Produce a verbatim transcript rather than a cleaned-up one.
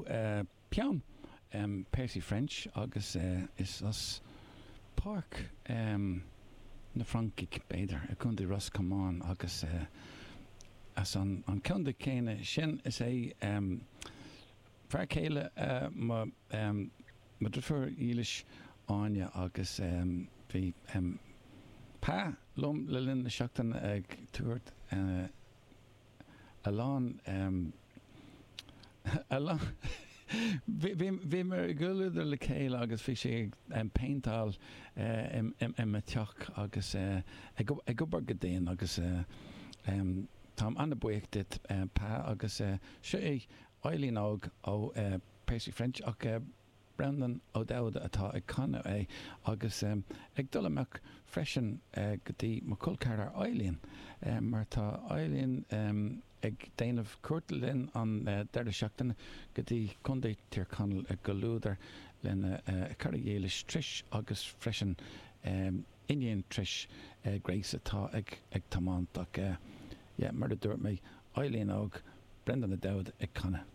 uh, pean um, Percy French agus uh, is as park um, na Frankig beidir a chun de Ross Comán agus uh, as an an cunda céine sin is é um, fear céile uh, ma um, ma drifur ílis áine agus um, bhí um, pá lom le linn na seachtain ag túirt uh, a lán um, a lán Bhí mar goúidir le céile agus bhí sé an peintáil im a teach agus ag gobar go déon agus tá anna buíocht dit pá agus se é Eileen ág ó Percy French ach Brendan ó dáda atá ag canna é agus ag dul amach freisin go dtí mo culcar ar Eileen mar tá Eileen ag déanamh cuairtalinn an deirde seachtain go dtí chundé tír canal ag golúdar lena carigéiles tris agus freisin iníon tris gréis atá ag ag tamánt ach mar a dúirt mé Eileen ág Brendan a dáda ag canna.